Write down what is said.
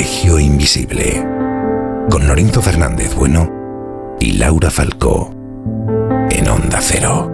Colegio Invisible, con Lorenzo Fernández Bueno y Laura Falcó, en Onda Cero.